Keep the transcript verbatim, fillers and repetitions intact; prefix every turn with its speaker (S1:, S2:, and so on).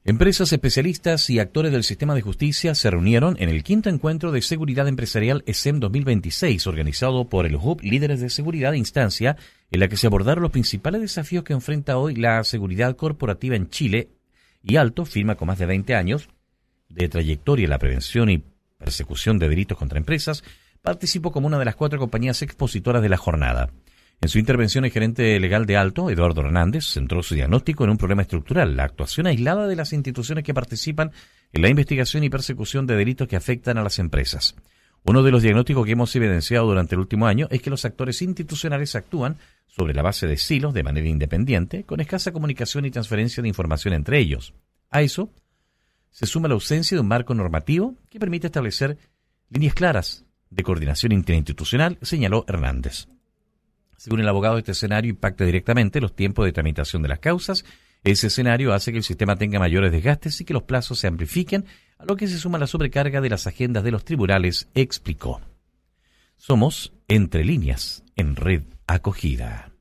S1: Empresas, especialistas y actores del sistema de justicia se reunieron en el quinto encuentro de seguridad empresarial E S E M dos mil veintiséis, organizado por el Hub Líderes de Seguridad, instancia en la que se abordaron los principales desafíos que enfrenta hoy la seguridad corporativa en Chile. Y Alto, firma con más de veinte años de trayectoria en la prevención y persecución de delitos contra empresas, participó como una de las cuatro compañías expositoras de la jornada. En su intervención, el gerente legal de Alto, Eduardo Hernández, centró su diagnóstico en un problema estructural, la actuación aislada de las instituciones que participan en la investigación y persecución de delitos que afectan a las empresas. Uno de los diagnósticos que hemos evidenciado durante el último año es que los actores institucionales actúan sobre la base de silos de manera independiente, con escasa comunicación y transferencia de información entre ellos. A eso se suma la ausencia de un marco normativo que permite establecer líneas claras de coordinación interinstitucional, señaló Hernández. Según el abogado, este escenario impacta directamente los tiempos de tramitación de las causas. Ese escenario hace que el sistema tenga mayores desgastes y que los plazos se amplifiquen, a lo que se suma la sobrecarga de las agendas de los tribunales, explicó. Somos Entre Líneas en Red Acogida.